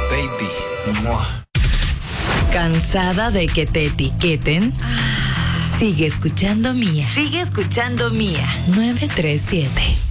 Baby. Mua. ¿Cansada de que te etiqueten? Sigue escuchando Mía. Sigue escuchando Mía. 937.